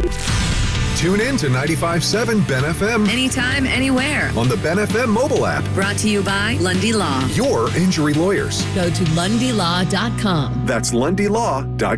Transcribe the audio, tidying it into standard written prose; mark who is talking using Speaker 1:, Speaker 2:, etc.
Speaker 1: Tune in to 95.7 Ben FM
Speaker 2: Anytime, anywhere.
Speaker 1: on the Ben FM mobile app.
Speaker 2: Brought to you by Lundy Law.
Speaker 1: Your injury lawyers.
Speaker 3: Go to LundyLaw.com.
Speaker 1: That's LundyLaw.com.